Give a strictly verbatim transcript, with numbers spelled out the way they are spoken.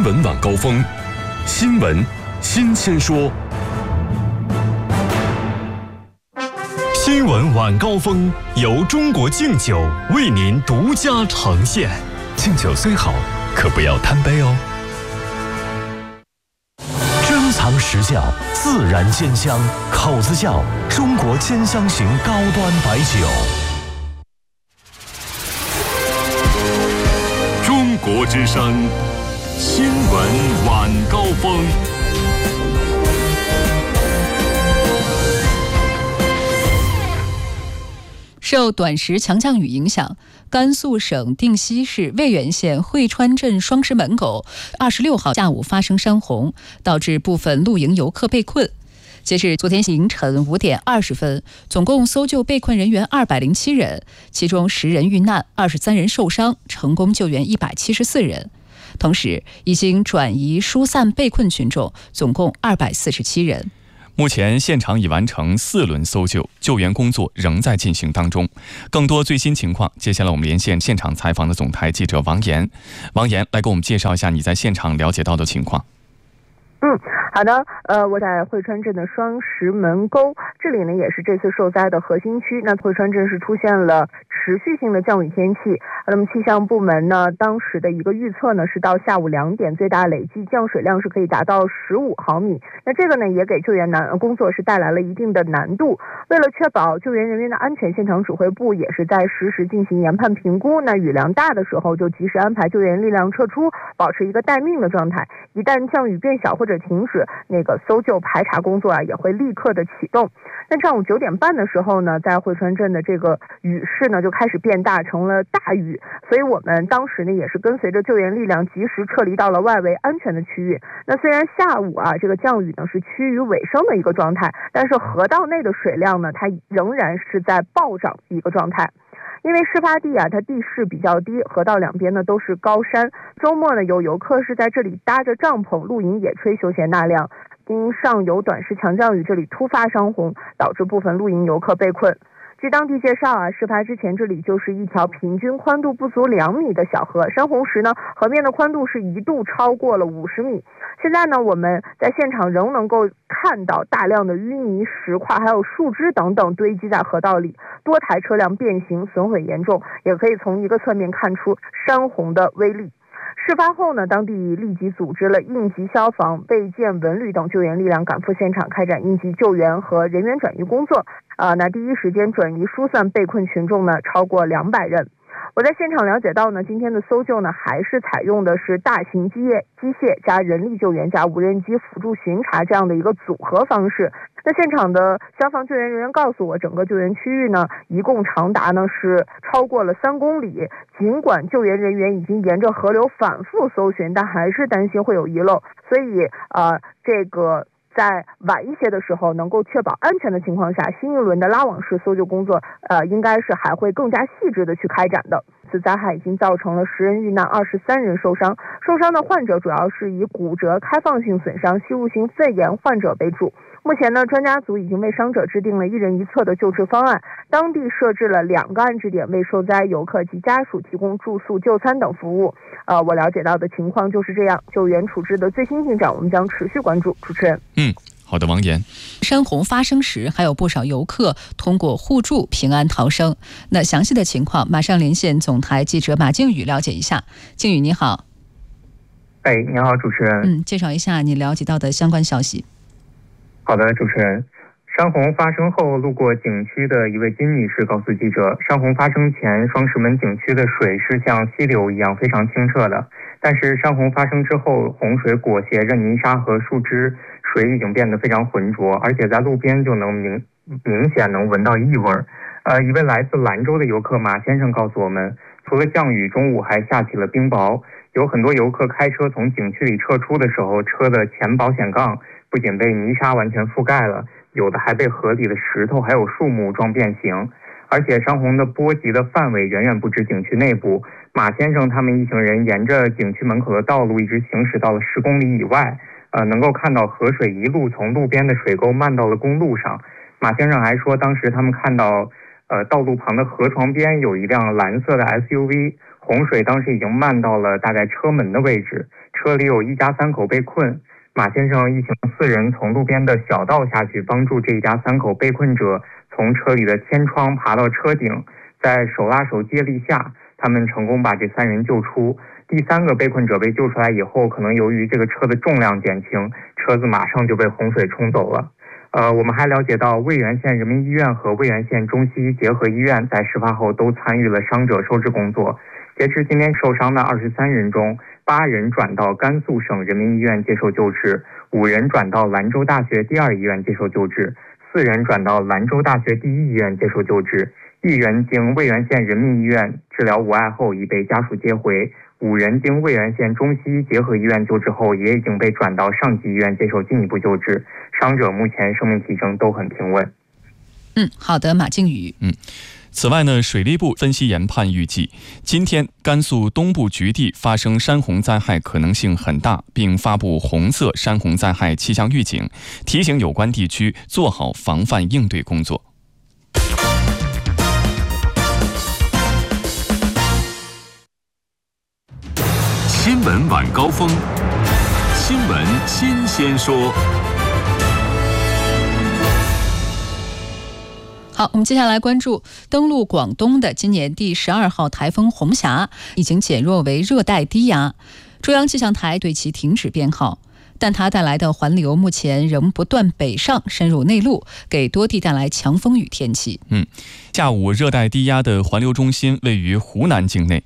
新闻晚高峰，新闻新鲜说。新闻晚高峰由中国敬酒为您独家呈现。敬酒虽好，可不要贪杯哦。珍藏实窖，自然鲜香，口子窖，中国兼香型高端白酒。中国之声，新闻晚高峰。 受短时强降雨影响，甘肃省定西市渭源县汇川镇双石门沟二十六号下午发生山洪，导致部分露营游客被困。截至昨天凌晨五点二十分，总共搜救被困人员二百零七人，其中十人遇难，二十三人受伤，成功救援一百七十四人。同时，已经转移疏散被困群众，总共二百四十七人。 目前现场已完成四轮搜救，救援工作仍在进行当中。更多最新情况，接下来我们连线现场采访的总台记者王岩。王岩来给我们介绍一下你在现场了解到的情况。 嗯，好的，呃，我在汇川镇的双石门沟，这里呢也是这次受灾的核心区。那汇川镇是出现了持续性的降雨天气，那么气象部门呢，当时的一个预测呢是到下午两点，最大累计降水量是可以达到十五毫米。那这个呢也给救援难工作是带来了一定的难度。为了确保救援人员的安全，现场指挥部也是在实时进行研判评估。那雨量大的时候就及时安排救援力量撤出，保持一个待命的状态。一旦降雨变小或者停止，那个搜救排查工作啊也会立刻的启动。那上午九点半的时候呢，在汇川镇的这个雨势呢就开始变大，成了大雨，所以我们当时呢也是跟随着救援力量及时撤离到了外围安全的区域。那虽然下午啊这个降雨呢是趋于尾声的一个状态，但是河道内的水量呢它仍然是在暴涨一个状态。因为事发地啊，它地势比较低，河道两边呢都是高山。周末呢，有游客是在这里搭着帐篷露营野炊休闲纳凉，因上游短时强降雨，这里突发山洪，导致部分露营游客被困。据当地介绍啊，事发之前这里就是一条平均宽度不足两米的小河，山洪时呢，河面的宽度是一度超过了五十米。现在呢，我们在现场仍能够看到大量的淤泥、石块还有树枝等等堆积在河道里，多台车辆变形，损毁严重，也可以从一个侧面看出山洪的威力。事发后呢，当地立即组织了应急消防、备建文旅等救援力量赶赴现场开展应急救援和人员转移工作。啊，那第一时间转移疏散被困群众呢，超过两百人。我在现场了解到呢，今天的搜救呢，还是采用的是大型机械、机械加人力救援加无人机辅助巡查这样的一个组合方式。那现场的消防救援人员告诉我，整个救援区域呢，一共长达呢是超过了三公里。尽管救援人员已经沿着河流反复搜寻，但还是担心会有遗漏，所以呃，这个。在晚一些的时候能够确保安全的情况下，新一轮的拉网式搜救工作呃，应该是还会更加细致的去开展的。此灾害已经造成了十人遇难，二十三人受伤。受伤的患者主要是以骨折、开放性损伤、吸入性肺炎患者为主。目前呢，专家组已经为伤者制定了一人一策的救治方案，当地设置了两个安置点，为受灾游客及家属提供住宿、就餐等服务。呃，我了解到的情况就是这样。救援处置的最新进展，我们将持续关注。主持人， 嗯，好的，王岩。 山洪发生时，还有不少游客通过互助平安逃生。那详细的情况，马上连线总台记者马靖宇了解一下。靖宇，你好。 哎，你好，主持人。 嗯，介绍一下你了解到的相关消息。 好的，主持人。山洪发生后，路过景区的一位金女士告诉记者，山洪发生前，双石门景区的水是像溪流一样非常清澈的，但是山洪发生之后，洪水裹挟着泥沙和树枝，水已经变得非常浑浊，而且在路边就能明明显能闻到异味。呃，一位来自兰州的游客马先生告诉我们，除了降雨，中午还下起了冰雹，有很多游客开车从景区里撤出的时候，车的前保险杠不仅被泥沙完全覆盖了，有的还被河里的石头还有树木撞变形。而且山洪的波及的范围远远不止景区内部，马先生他们一行人沿着景区门口的道路一直行驶到了十公里以外，呃，能够看到河水一路从路边的水沟漫到了公路上。马先生还说，当时他们看到呃，道路旁的河床边有一辆蓝色的 S U V， 洪水当时已经漫到了大概车门的位置，车车里有一家三口被困。马先生一行四人从路边的小道下去，帮助这一家三口被困者从车里的天窗爬到车顶，在手拉手接力下，他们成功把这三人救出。第三个被困者被救出来以后，可能由于这个车的重量减轻，车子马上就被洪水冲走了。呃，我们还了解到，渭源县人民医院和渭源县中西医结合医院在事发后都参与了伤者收治工作。截至今天受伤的二十三人中，八人转到甘肃省人民医院接受救治，五人转到兰州大学第二医院接受救治，四人转到兰州大学第一医院接受救治，一人经渭源县人民医院治疗无碍后已被家属接回，五人经渭源县中西医结合医院救治后也已经被转到上级医院接受进一步救治，伤者目前生命体征都很平稳。 嗯，好的，马靖宇。 嗯。此外呢，水利部分析研判预计，今天甘肃东部局地发生山洪灾害可能性很大，并发布红色山洪灾害气象预警，提醒有关地区做好防范应对工作。 新闻晚高峰，新闻新鲜说。 好，我们接下来关注登陆广东的今年第十二号台风红霞已经减弱为热带低压，中央气象台对其停止编号，但它带来的环流目前仍不断北上深入内陆，给多地带来强风雨天气。 嗯，下午热带低压的环流中心位于湖南境内，